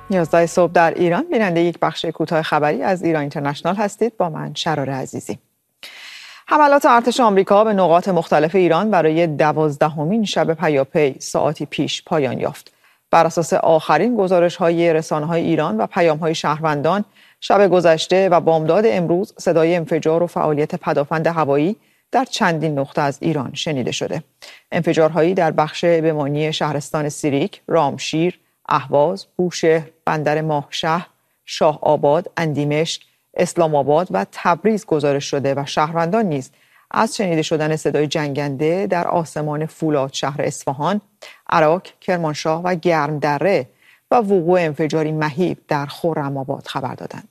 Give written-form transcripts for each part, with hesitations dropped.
11 صبح در ایران بیننده یک بخش کوتاه خبری از ایران اینترنشنال هستید. با من شراره عزیزی. حملات ارتش آمریکا به نقاط مختلف ایران برای 12مین شب پیاپی ساعتی پیش پایان یافت. بر اساس آخرین گزارش‌های رسانه‌های ایران و پیام‌های شهروندان، شب گذشته و بامداد امروز صدای انفجار و فعالیت پدافند هوایی در چندین نقطه از ایران شنیده شده. انفجارهایی در بخش بمانی شهرستان سیریک، رامشیر، اهواز، بوشهر، بندر ماهشهر، شاه آباد، اندیمشک، اسلام آباد و تبریز گزارش شده و شهروندان نیز از شنیده شدن صدای جنگنده در آسمان فولاد شهر اصفهان، عراک، کرمانشاه و گرمدره و وقوع انفجاری مهیب در خرم‌آباد خبر دادند.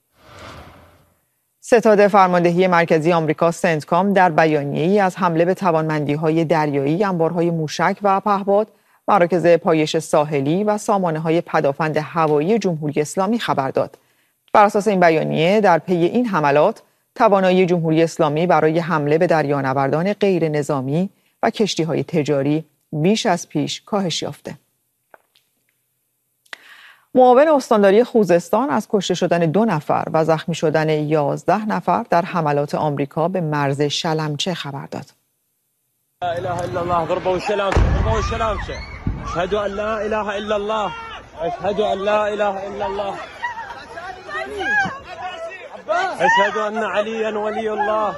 ستاد فرماندهی مرکزی آمریکا سنتکام در بیانیه‌ای از حمله به توانمندی‌های دریایی، انبارهای موشک و پهپاد، مراکز پایش ساحلی و سامانه‌های پدافند هوایی جمهوری اسلامی خبر داد. بر اساس این بیانیه در پی این حملات توانایی جمهوری اسلامی برای حمله به دریانوردان غیر نظامی و کشتی‌های تجاری بیش از پیش کاهش یافته. معاون استانداری خوزستان از کشته شدن 2 نفر و زخمی شدن 11 نفر در حملات آمریکا به مرز شلمچه خبر داد. لا اله الا الله ضربوا شلمچه اشهد ان لا اله الا الله اشهد ان لا اله الا الله اشهد ان عليا ولي الله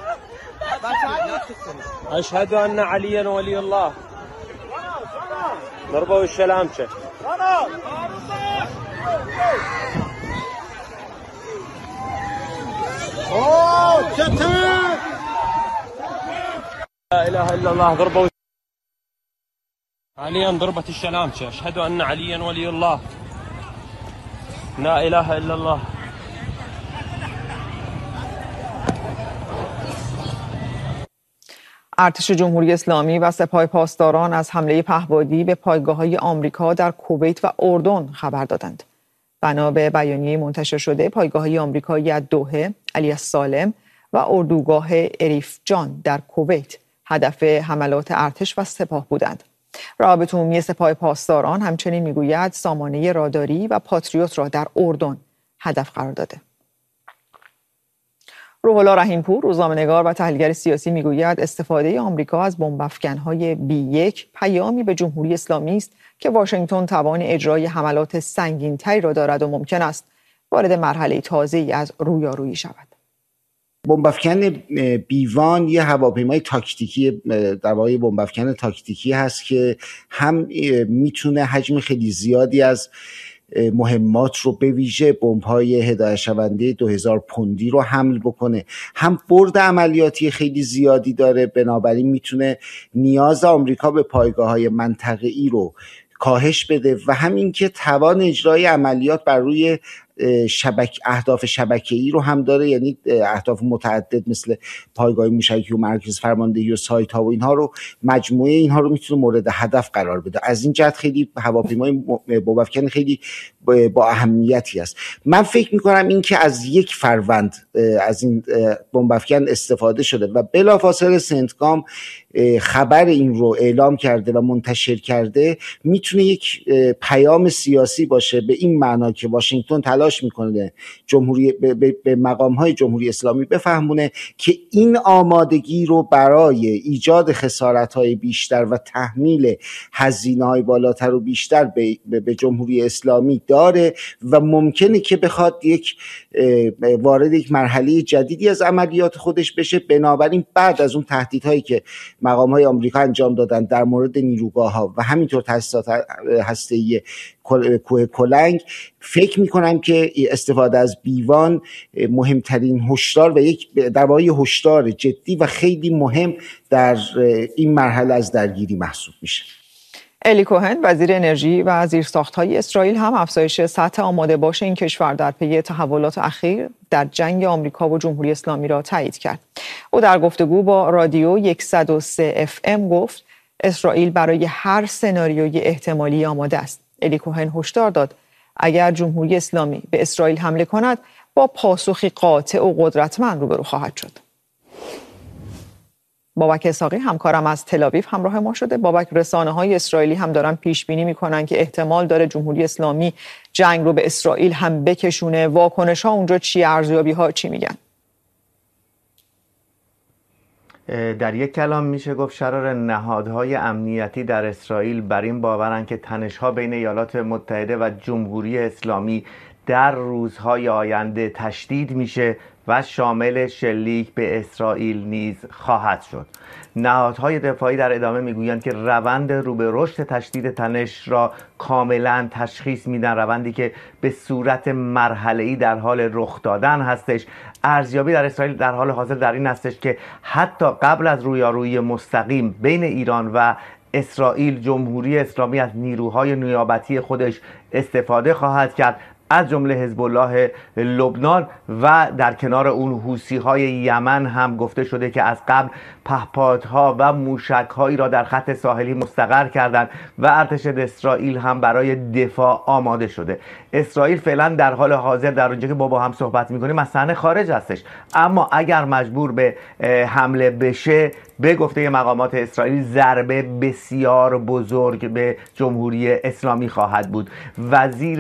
اشهد ان عليا ولي الله ضربوا الشلامچه لا اله الا الله ضربوا عليا ضربت الشلامچه اشهد ان عليا ولي الله لا اله الا الله. ارتش جمهوری اسلامی و سپاه پاسداران از حمله پهپادی به پایگاه‌های آمریکا در کویت و اردن خبر دادند. بنا به بیانیه منتشر شده، پایگاه‌های آمریکایی از دوحه، علی السالم و اردوگاه اریف جان در کویت هدف حملات ارتش و سپاه بودند. روابط عمومی سپاه پاسداران همچنین میگوید سامانه راداری و پاتریوت را در اردن هدف قرار داده. روح الله رحیمپور، روزنامه‌نگار و تحلیلگر سیاسی، میگوید استفاده آمریکا از بمب‌افکن‌های B1 پیامی به جمهوری اسلامی است که واشنگتن توان اجرای حملات سنگین‌تری را دارد و ممکن است وارد مرحله تازه‌ای از رویارویی شود. بمب‌افکن بیوان یه هواپیمای تاکتیکی، در واقع بمب‌افکن تاکتیکی هست که هم میتونه حجم خیلی زیادی از مهمات رو به ویژه بمب‌های هدایت شونده 2000 پوندی رو حمل بکنه، هم برد عملیاتی خیلی زیادی داره، بنابراین میتونه نیاز آمریکا به پایگاه‌های منطقه‌ای رو کاهش بده و همین که توان اجرای عملیات بر روی اهداف شبکه‌ای رو هم داره، یعنی اهداف متعدد مثل پایگاه موشکی و مرکز فرماندهی و سایت ها و اینها رو، مجموعه اینها رو میتونه مورد هدف قرار بده. از این جهت خیلی هواپیمای بمب‌افکن خیلی با اهمیتی است. من فکر میکنم این که از 1 فروند از این بمب‌افکن استفاده شده و بلافاصله سنتکام خبر این رو اعلام کرده و منتشر کرده، میتونه یک پیام سیاسی باشه به این معنا که واشنگتن تلاش میکنه به مقام‌های جمهوری اسلامی بفهمونه که این آمادگی رو برای ایجاد خسارت‌های بیشتر و تحمیل هزینه‌های بالاتر و بیشتر به جمهوری اسلامی داره و ممکنه که بخواد وارد یک مرحله جدیدی از عملیات خودش بشه. بنابراین بعد از اون تهدیدهایی که مقام‌های آمریکا انجام دادن در مورد نیروگاه‌ها و همینطور تأسیسات هسته‌ای کوه کلنگ، فکر می‌کنم که استفاده از بیوان مهمترین هشدار و در واقع هشدار جدی و خیلی مهم در این مرحله از درگیری محسوب میشه. الی کوهن، وزیر انرژی و زیرساخت‌های اسرائیل، هم افزایش سطح آماده باش این کشور در پی تحولات اخیر در جنگ آمریکا و جمهوری اسلامی را تایید کرد. او در گفتگو با رادیو 103 FM گفت اسرائیل برای هر سناریوی احتمالی آماده است. الی کوهن هشدار داد اگر جمهوری اسلامی به اسرائیل حمله کند با پاسخی قاطع و قدرتمند روبرو خواهد شد. بابک اسحاقی همکارم از تل‌آویو همراه ما شده. بابک، رسانه‌های اسرائیلی هم دارن پیش بینی میکنن که احتمال داره جمهوری اسلامی جنگ رو به اسرائیل هم بکشونه. واکنش‌ها اونجا چی؟ ارزیابی‌ها چی میگن؟ در یک کلام میشه گفت شرار نهادهای امنیتی در اسرائیل بر این باورن که تنش‌ها بین ایالات متحده و جمهوری اسلامی در روزهای آینده تشدید میشه و شامل شلیک به اسرائیل نیز خواهد شد. نهادهای دفاعی در ادامه میگویند که روند رو به رشد تشدید تنش را کاملا تشخیص میدن، روندی که به صورت مرحله‌ای در حال رخ دادن هستش. ارزیابی در اسرائیل در حال حاضر در این هستش که حتی قبل از رویارویی مستقیم بین ایران و اسرائیل، جمهوری اسلامی از نیروهای نیابتی خودش استفاده خواهد کرد، از جمله حزب الله لبنان، و در کنار اون حوثی‌های یمن هم گفته شده که از قبل پهپادها و موشک‌هایی را در خط ساحلی مستقر کردند و ارتش اسرائیل هم برای دفاع آماده شده. اسرائیل فعلا در حال حاضر در اونجا که با هم صحبت می‌کنیم از صحنه خارج هستش، اما اگر مجبور به حمله بشه، به گفته مقامات اسرائیل ضربه بسیار بزرگ به جمهوری اسلامی خواهد بود. وزیر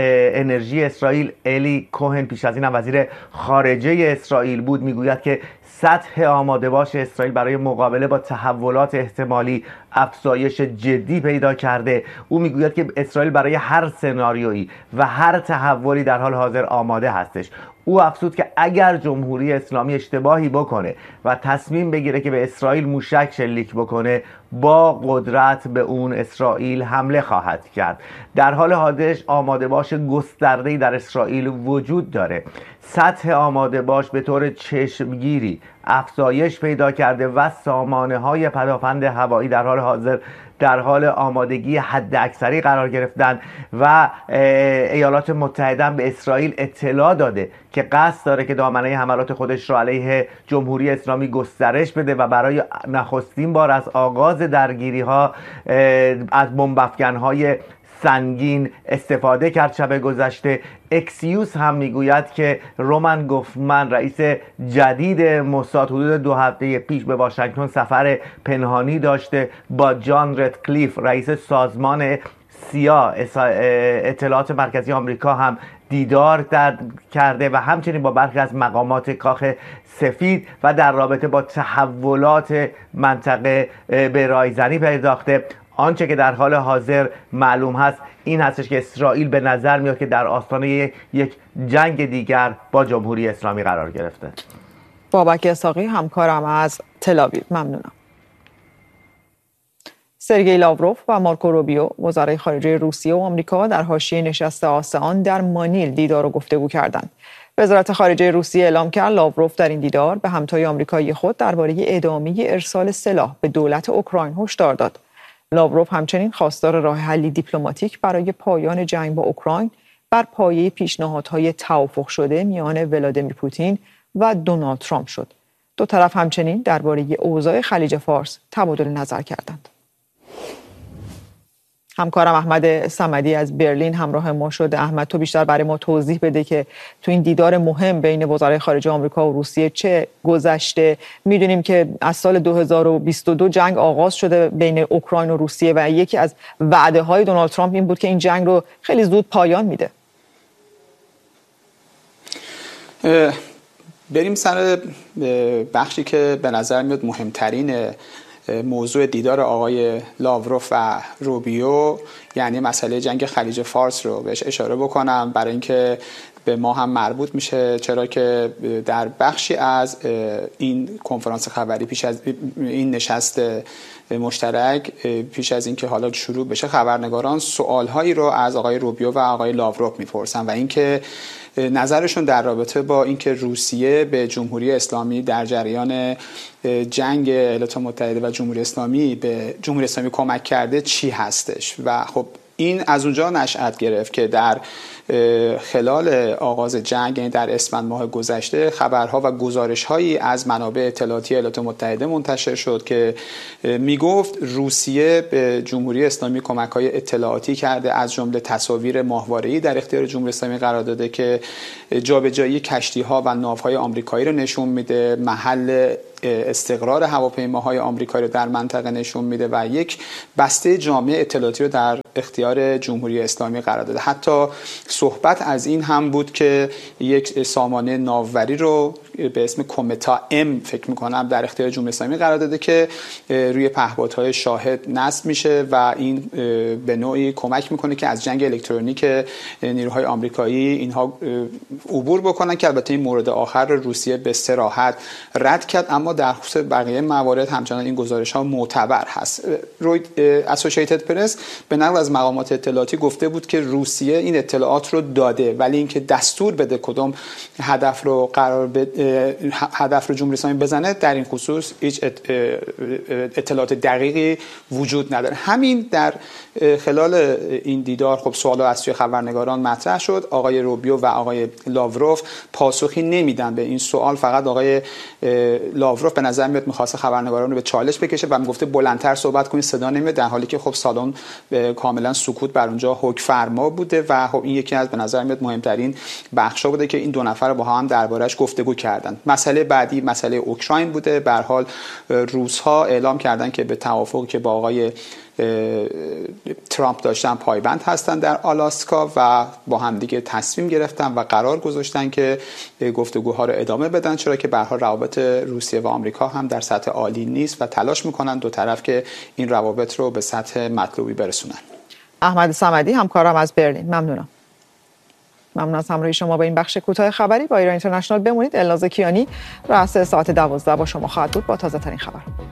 انرژی اسرائیل الی کوهن، پیش از این هم وزیر خارجه اسرائیل بود، میگوید که سطح آماده باش اسرائیل برای مقابله با تحولات احتمالی افزایش جدی پیدا کرده. او میگوید که اسرائیل برای هر سناریویی و هر تحولی در حال حاضر آماده هستش. او افزود که اگر جمهوری اسلامی اشتباهی بکنه و تصمیم بگیره که به اسرائیل موشک شلیک بکنه، با قدرت به اون اسرائیل حمله خواهد کرد. در حال حاضر آماده باش گسترده‌ای در اسرائیل وجود داره. سطح آماده باش به طور چشمگیری افزایش پیدا کرده و سامانه‌های پدافند هوایی در حال حاضر در حال آمادگی حداکثری قرار گرفتن و ایالات متحده به اسرائیل اطلاع داده که قصد داره که دامنه حملات خودش را علیه جمهوری اسلامی گسترش بده و برای نخستین بار از آغاز درگیری‌ها از بمب‌افکن‌های سنگین استفاده کرد. شب گذشته اکسیوس هم میگوید که رومن گوفمن، رئیس جدید موساد، حدود 2 هفته پیش به واشنگتن سفر پنهانی داشته. با جان ردکلیف، رئیس سازمان سیا اطلاعات مرکزی آمریکا، هم دیدار کرده و همچنین با برخی از مقامات کاخ سفید و در رابطه با تحولات منطقه به رایزنی پرداخته. آنچه که در حال حاضر معلوم هست این هستش که اسرائیل به نظر میاد که در آستانه یک جنگ دیگر با جمهوری اسلامی قرار گرفته. بابک اسحاقی همکارم از تل‌آویو، ممنونم. سرگئی لاوروف و مارکو روبیو، وزرای خارجه روسیه و آمریکا، در حاشیه نشست آسئان در مانیل دیدار و گفتگو کردند. وزارت خارجه روسیه اعلام کرد لاوروف در این دیدار به همتای آمریکایی خود درباره ادامه ارسال سلاح به دولت اوکراین هشدار داد. لاوروف همچنین خواستار راه حلی دیپلماتیک برای پایان جنگ با اوکراین بر پایه پیشنهادهای توافق شده میان ولادیمیر پوتین و دونالد ترامپ شد. دو طرف همچنین درباره اوضاع خلیج فارس تبادل نظر کردند. همکارم احمد صمدی از برلین همراه ما شده. احمد، تو بیشتر برای ما توضیح بده که تو این دیدار مهم بین وزرای خارجه آمریکا و روسیه چه گذشته. میدونیم که از سال 2022 جنگ آغاز شده بین اوکراین و روسیه و یکی از وعده های دونالد ترامپ این بود که این جنگ رو خیلی زود پایان میده. بریم سر بخشی که به نظر میاد مهمترین موضوع دیدار آقای لاوروف و روبیو، یعنی مسئله جنگ خلیج فارس رو بهش اشاره بکنم، برای اینکه به ما هم مربوط میشه، چرا که در بخشی از این کنفرانس خبری پیش از این نشست مشترک، پیش از اینکه حالا شروع بشه، خبرنگاران سوالهایی رو از آقای روبیو و آقای لاوروف میپرسن و اینکه نظرشون در رابطه با اینکه روسیه به جمهوری اسلامی در جریان جنگ ایالات متحده و جمهوری اسلامی به جمهوری اسلامی کمک کرده چی هستش. و خب این از اونجا نشأت گرفت که در خلال آغاز جنگ، یعنی در اسفند ماه گذشته، خبرها و گزارش‌هایی از منابع اطلاعاتی ایالات متحده منتشر شد که میگفت روسیه به جمهوری اسلامی کمک‌های اطلاعاتی کرده، از جمله تصاویر ماهواره‌ای در اختیار جمهوری اسلامی قرار داده که جابجایی کشتی‌ها و ناوهای آمریکایی رو نشون میده، محل استقرار هواپیماهای آمریکایی رو در منطقه نشون میده و یک بسته جامعه اطلاعاتی رو در اختیار جمهوری اسلامی قرار داده. حتی صحبت از این هم بود که یک سامانه ناوبری رو به اسم کومتا ام فکر میکنم در اختیار جمهوری اسلامی قرار داده که روی پهپادهای شاهد نصب میشه و این به نوعی کمک میکنه که از جنگ الکترونیک نیروهای آمریکایی اینها عبور بکنن، که البته این مورد آخر رو روسیه به صراحت رد کرد، اما در خصوص بقیه موارد همچنان این گزارش ها معتبر هست. اسوسییتد پرس به نقل از مقامات اطلاعاتی گفته بود که روسیه این اطلاعات رو داده، ولی اینکه دستور بده کدوم هدف رو جمهوری اسلامی بزنه در این خصوص هیچ اطلاعات دقیقی وجود نداره. همین در خلال این دیدار خب سوال از سوی خبرنگاران مطرح شد. آقای روبیو و آقای لاوروف پاسخی نمیدن به این سوال. فقط آقای لاوروف به نظر میاد می‌خواسته خبرنگاران رو به چالش بکشه و میگفته بلندتر صحبت کنید، صدا نمیاد، در حالی که خب سالن کاملا سکوت بر اونجا حکم فرما بوده و خب این یکی از به نظر میاد مهمترین بخشا بوده که این دو نفر با هم دربارش گفتگو کردن. مسئله بعدی مسئله اوکراین بوده. به هر حال روس‌ها اعلام کردن که به توافقی که با آقای ترامپ داشتن پایبند هستن در آلاسکا و با هم دیگه تصمیم گرفتن و قرار گذاشتن که گفتگوها رو ادامه بدن، چرا که به هر حال روابط روسیه و آمریکا هم در سطح عالی نیست و تلاش میکنن دو طرف که این روابط رو به سطح مطلوبی برسونن. احمد صمدی همکارم از برلین، ممنون از همراهی شما با این بخش کوتاه خبری با ایران اینترنشنال. بمونید. الناز کیانی رأس ساعت 12 با شما خواهد بود با تازه ترین خبر.